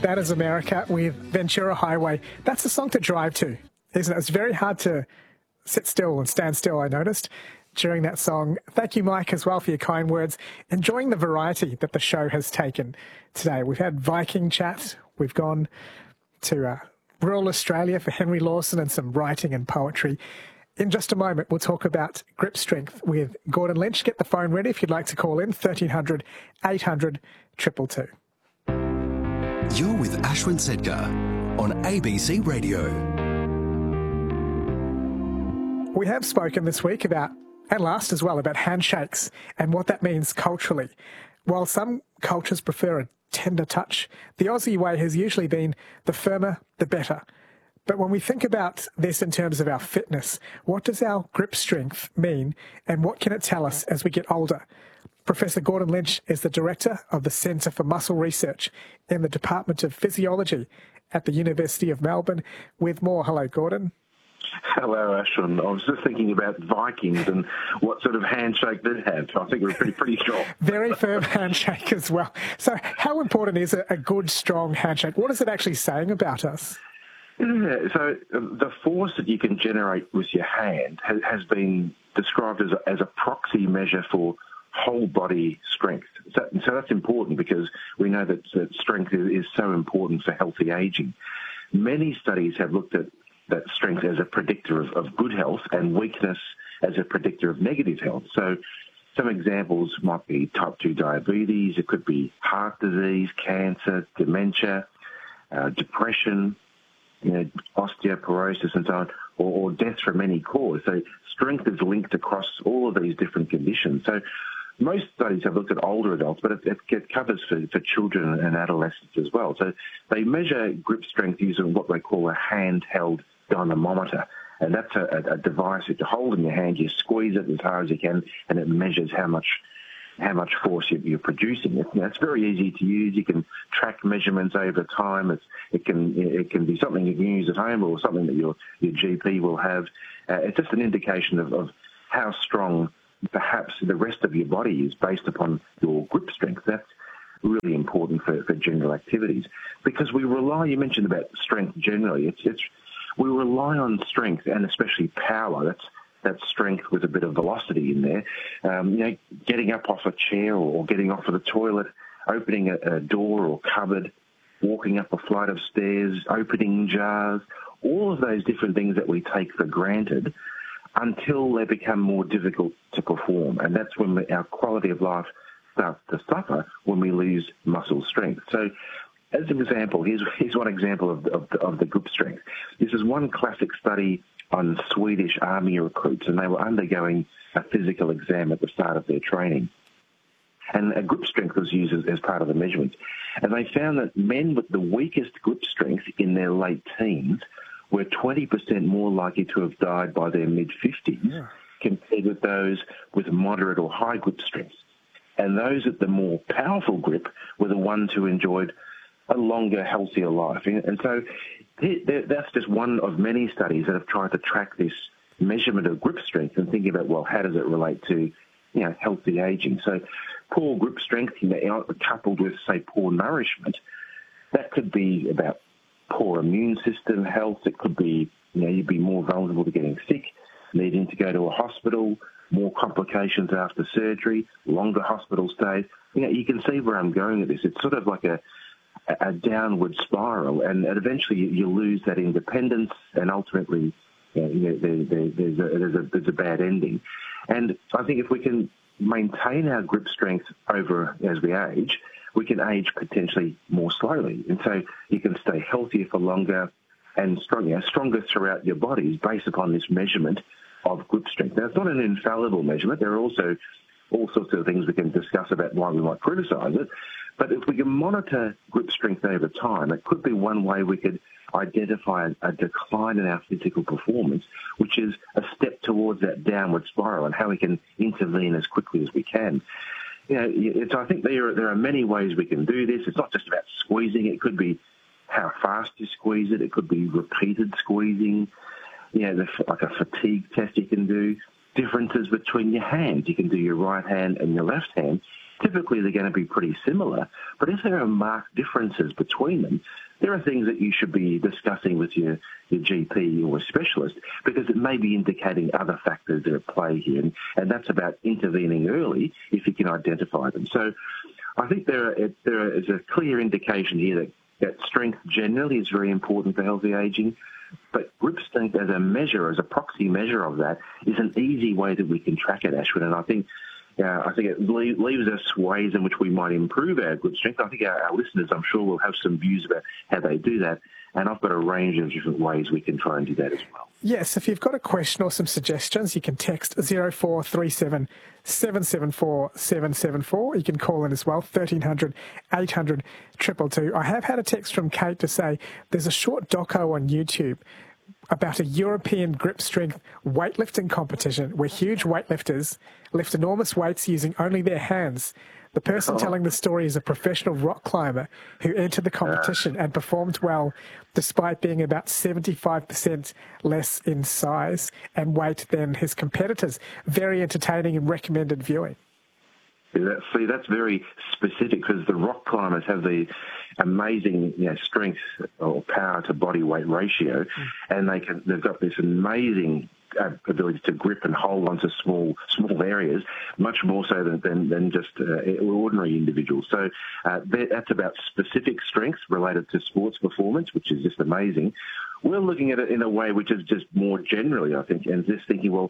That is America with Ventura Highway. That's a song to drive to, isn't it? It's very hard to sit still and stand still, I noticed, during that song. Thank you, Mike, as well, for your kind words. Enjoying the variety that the show has taken today. We've had Viking chat. We've gone to rural Australia for Henry Lawson and some writing and poetry. In just a moment, we'll talk about grip strength with Gordon Lynch. Get the phone ready if you'd like to call in, 1300 800 222. You're with Ashwin Sedkar on ABC Radio. We have spoken this week about, and last as well, about handshakes and what that means culturally. While some cultures prefer a tender touch, the Aussie way has usually been the firmer, the better. But when we think about this in terms of our fitness, what does our grip strength mean and what can it tell us as we get older? Professor Gordon Lynch is the Director of the Centre for Muscle Research in the Department of Physiology at the University of Melbourne. With more, hello, Gordon. Hello, Ashwin. I was just thinking about Vikings and what sort of handshake they had. I think we're pretty strong. Very firm handshake as well. So how important is a good, strong handshake? What is it actually saying about us? Yeah, so the force that you can generate with your hand has been described as a proxy measure for whole body strength. So that's important because we know that strength is so important for healthy aging. Many studies have looked at that strength as a predictor of good health and weakness as a predictor of negative health. So some examples might be type 2 diabetes, it could be heart disease, cancer, dementia, depression, osteoporosis and so on, or death from any cause. So strength is linked across all of these different conditions. So most studies have looked at older adults, but it covers for children and adolescents as well. So they measure grip strength using what they call a handheld dynamometer. And that's a device that you hold in your hand, you squeeze it as hard as you can, and it measures how much force you're producing. It's very easy to use. You can track measurements over time. It can be something you can use at home or something that your GP will have. It's just an indication of how strong perhaps the rest of your body is based upon your grip strength. That's really important for general activities because we rely. You mentioned about strength generally. We rely on strength and especially power. That's strength with a bit of velocity in there. Getting up off a chair or getting off of the toilet, opening a door or cupboard, walking up a flight of stairs, opening jars, all of those different things that we take for granted until they become more difficult to perform. And that's when our quality of life starts to suffer when we lose muscle strength. So as an example, here's one example of the grip strength. This is one classic study on Swedish army recruits, and they were undergoing a physical exam at the start of their training. And a grip strength was used as part of the measurements. And they found that men with the weakest grip strength in their late teens were 20% more likely to have died by their mid-50s compared with those with moderate or high grip strength. And those at the more powerful grip were the ones who enjoyed a longer, healthier life. And so that's just one of many studies that have tried to track this measurement of grip strength and thinking about, well, how does it relate to, healthy aging? So poor grip strength, coupled with, say, poor nourishment, that could be about poor immune system health. It could be, you'd be more vulnerable to getting sick, needing to go to a hospital, more complications after surgery, longer hospital stays. You can see where I'm going with this. It's sort of like a downward spiral, and eventually you lose that independence, and ultimately there's a bad ending. And I think if we can maintain our grip strength over as we age, we can age potentially more slowly, and so you can stay healthier for longer and stronger throughout your body based upon this measurement of grip strength. Now, it's not an infallible measurement. There are also all sorts of things we can discuss about why we might criticise it. But if we can monitor grip strength over time, it could be one way we could identify a decline in our physical performance, which is a step towards that downward spiral and how we can intervene as quickly as we can. I think there are many ways we can do this. It's not just about squeezing. It could be how fast you squeeze it. It could be repeated squeezing. Like a fatigue test you can do. Differences between your hands. You can do your right hand and your left hand. typically they're going to be pretty similar. But if there are marked differences between them, there are things that you should be discussing with your GP or specialist, because it may be indicating other factors that are at play here. And that's about intervening early if you can identify them. So I think there is a clear indication here that strength generally is very important for healthy aging. But grip strength as a measure, as a proxy measure of that, is an easy way that we can track it, Ashwin. And I think it leaves us ways in which we might improve our grip strength. I think our listeners, I'm sure, will have some views about how they do that. And I've got a range of different ways we can try and do that as well. Yes, if you've got a question or some suggestions, you can text 0437 774 774. You can call in as well, 1300 800 222. I have had a text from Kate to say there's a short doco on YouTube about a European grip strength weightlifting competition where huge weightlifters lift enormous weights using only their hands. The person telling the story is a professional rock climber who entered the competition and performed well despite being about 75% less in size and weight than his competitors. Very entertaining and recommended viewing. That's very specific, because the rock climbers have the amazing strength or power to body weight ratio, and they've got this amazing ability to grip and hold onto small areas, much more so than just ordinary individuals. So that's about specific strengths related to sports performance, which is just amazing. We're looking at it in a way which is just more generally, I think, and just thinking, well,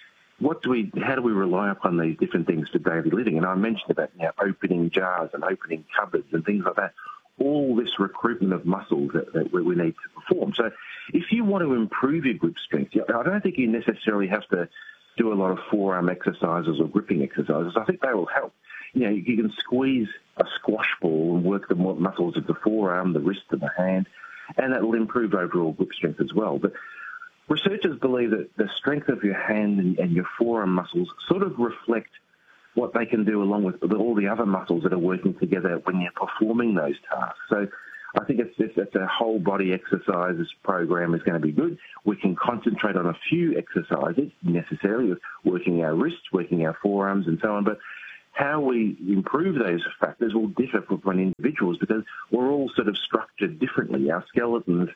how do we rely upon these different things for daily living? And I mentioned about opening jars and opening cupboards and things like that. All this recruitment of muscles that we need to perform. So if you want to improve your grip strength, I don't think you necessarily have to do a lot of forearm exercises or gripping exercises. I think they will help. You can squeeze a squash ball and work the muscles of the forearm, the wrist, and the hand, and that will improve overall grip strength as well. But researchers believe that the strength of your hand and your forearm muscles sort of reflect what they can do along with all the other muscles that are working together when you're performing those tasks. So I think it's a whole body exercises program is going to be good. We can concentrate on a few exercises necessarily, with working our wrists, working our forearms and so on, but how we improve those factors will differ from individuals, because we're all sort of structured differently. Our skeletons,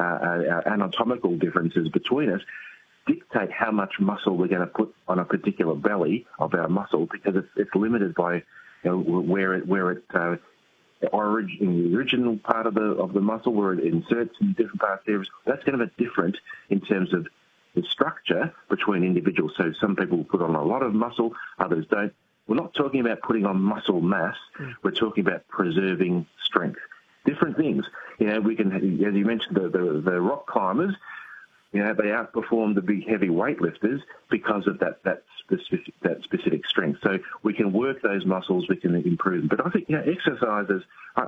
our anatomical differences between us dictate how much muscle we're going to put on a particular belly of our muscle, because it's limited by where it in the original part of the muscle, where it inserts in different parts there. That's going to be different in terms of the structure between individuals. So some people put on a lot of muscle, others don't. We're not talking about putting on muscle mass. We're talking about preserving strength. Different things. We can, as you mentioned, the rock climbers, they outperform the big heavy weightlifters because of that specific strength. So we can work those muscles, we can improve them. But I think exercises,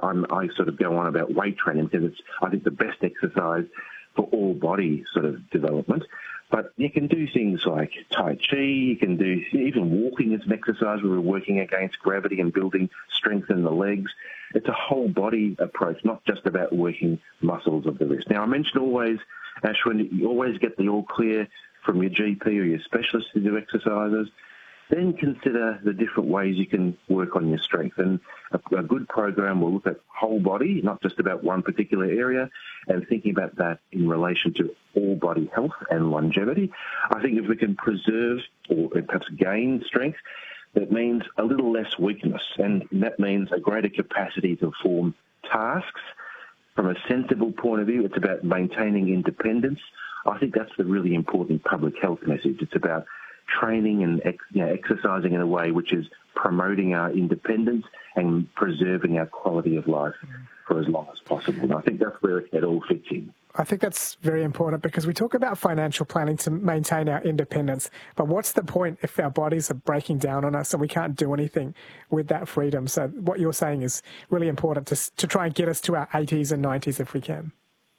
I sort of go on about weight training because it's, I think, the best exercise for all body sort of development. But you can do things like Tai Chi, you can do even walking as an exercise where we're working against gravity and building strength in the legs. It's a whole body approach, not just about working muscles of the wrist. Now, I mentioned always, Ashwin, you always get the all clear from your GP or your specialist to do exercises. Then consider the different ways you can work on your strength. And a good program will look at whole body, not just about one particular area, and thinking about that in relation to all body health and longevity. I think if we can preserve or perhaps gain strength, that means a little less weakness, and that means a greater capacity to perform tasks. From a sensible point of view, it's about maintaining independence. I think that's the really important public health message. It's about training and exercising in a way which is promoting our independence and preserving our quality of life for as long as possible. And I think that's where it all fits in. I think that's very important, because we talk about financial planning to maintain our independence, but what's the point if our bodies are breaking down on us and we can't do anything with that freedom? So what you're saying is really important to try and get us to our 80s and 90s if we can.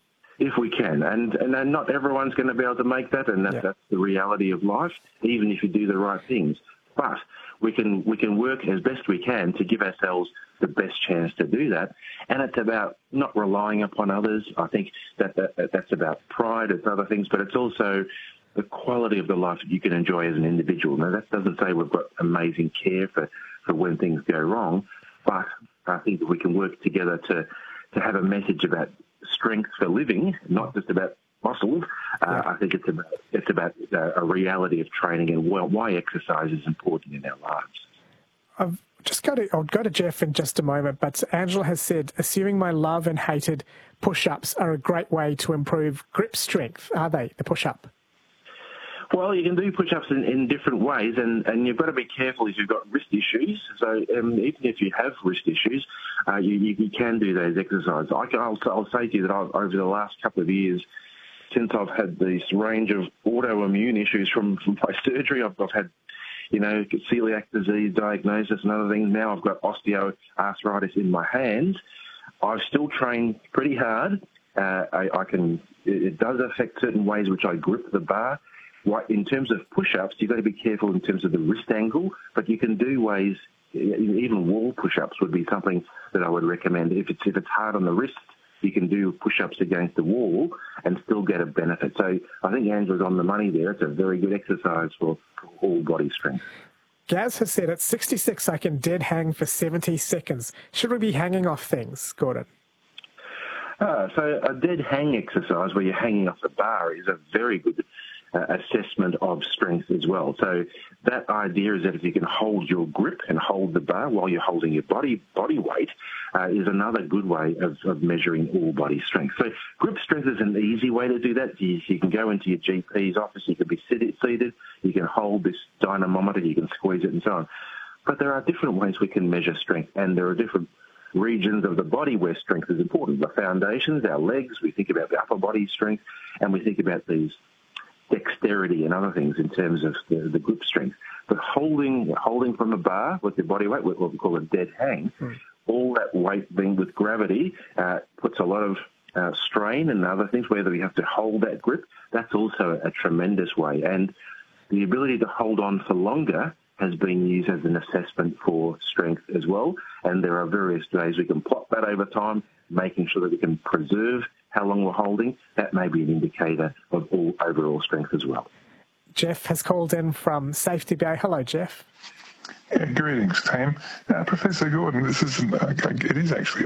If we can, and not everyone's going to be able to make that, and that's the reality of life, even if you do the right things. But we can work as best we can to give ourselves the best chance to do that, and it's about not relying upon others. I think that's about pride, it's other things, but it's also the quality of the life that you can enjoy as an individual. Now, that doesn't say we've got amazing care for for when things go wrong. But I think if we can work together to have a message about strength for living, not just about muscles, I think it's about a reality of training and why exercise is important in our lives. I'll go to Jeff in just a moment, but Angela has said, assuming my love and hated push-ups are a great way to improve grip strength. Are they, the push-up? Well, you can do push-ups in different ways, and you've got to be careful if you've got wrist issues. So even if you have wrist issues, you can do those exercises. I'll say to you that over the last couple of years, since I've had this range of autoimmune issues from my surgery, I've had celiac disease diagnosis and other things. Now I've got osteoarthritis in my hands. I still train pretty hard. It does affect certain ways which I grip the bar. In terms of push-ups, you've got to be careful in terms of the wrist angle, but you can do ways, even wall push-ups would be something that I would recommend. If it's hard on the wrist, you can do push-ups against the wall and still get a benefit. So I think Angela's on the money there. It's a very good exercise for all body strength. Gaz has said at 66 I can dead hang for 70 seconds. Should we be hanging off things, Gordon? So a dead hang exercise where you're hanging off the bar is a very good assessment of strength as well. So that idea is that if you can hold your grip and hold the bar while you're holding your body weight is another good way of measuring all body strength. So grip strength is an easy way to do that. You can go into your GP's office, you can be seated, you can hold this dynamometer, you can squeeze it and so on. But there are different ways we can measure strength, and there are different regions of the body where strength is important. The foundations, our legs, we think about the upper body strength, and we think about these dexterity and other things in terms of the grip strength. But holding from a bar with your body weight, what we call a dead hang, all that weight being with gravity puts a lot of strain and other things, whether you have to hold that grip. That's also a tremendous way. And the ability to hold on for longer has been used as an assessment for strength as well. And there are various ways we can plot that over time, making sure that we can preserve how long we're holding. That may be an indicator of overall strength as well. Jeff has called in from Safety Bay. Hello, Jeff. Yeah, greetings, team. Professor Gordon, it is actually